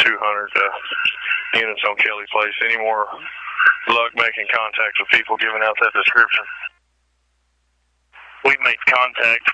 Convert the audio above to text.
units on Kelly Place. Any more luck making contact with people giving out that description? We've made contact